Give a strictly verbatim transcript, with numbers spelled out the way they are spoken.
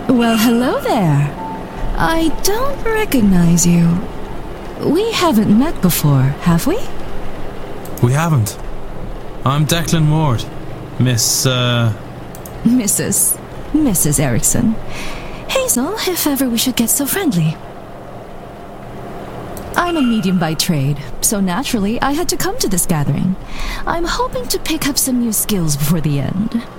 Well, hello there. I don't recognize you. We haven't met before, have we? We haven't. I'm Declan Ward, Miss, uh... Missus Missus Erickson. Hazel, if ever we should get so friendly. I'm a medium by trade, so naturally I had to come to this gathering. I'm hoping to pick up some new skills before the end.